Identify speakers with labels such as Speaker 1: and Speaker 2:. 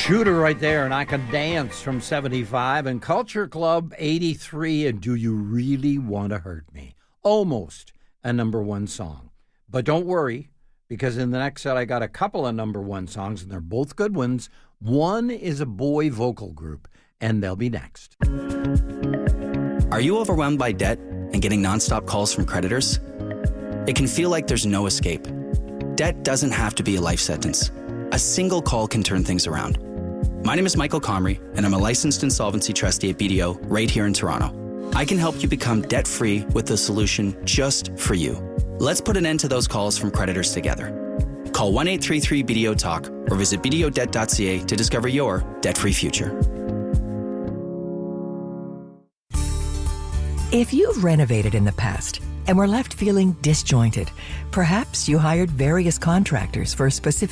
Speaker 1: Shooter right there, and I Can Dance from 75, and Culture Club 83, and Do You Really Want to Hurt Me? Almost a number one song. But don't worry, because in the next set I got a couple of number one songs, and they're both good ones. One is a boy vocal group, and they'll be next.
Speaker 2: Are you overwhelmed by debt and getting nonstop calls from creditors? It can feel like there's no escape. Debt doesn't have to be a life sentence. A single call can turn things around. My name is Michael Comrie, and I'm a licensed insolvency trustee at BDO right here in Toronto. I can help you become debt-free with a solution just for you. Let's put an end to those calls from creditors together. Call 1-833-BDO-TALK or visit bdodebt.ca to discover your debt-free future.
Speaker 3: If you've renovated in the past and were left feeling disjointed, perhaps you hired various contractors for a specific